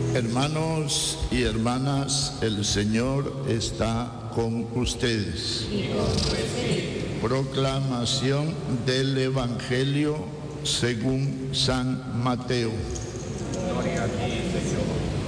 Hermanos y hermanas, el Señor está con ustedes. Proclamación del Evangelio según San Mateo. Gloria a ti, Señor.